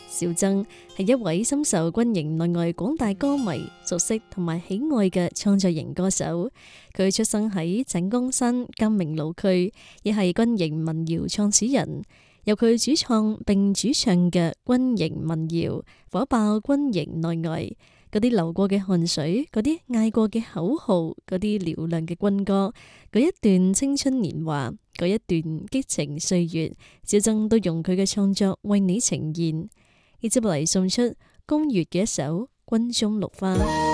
小曾係一位深受軍營內外廣大歌迷熟悉同埋喜愛嘅創作型歌手。佢出生喺井岡山金明路區，亦係軍營民謠創始人。由佢主創並主唱嘅軍營民謠，火爆軍營內外。嗰啲流過嘅汗水，嗰啲嗌過嘅口號，嗰啲嘹亮嘅軍歌，嗰一段青春年華，嗰一段激情歲月，小曾都用佢嘅創作為你呈現。接落嚟送出宮月嘅一首《軍中綠花》。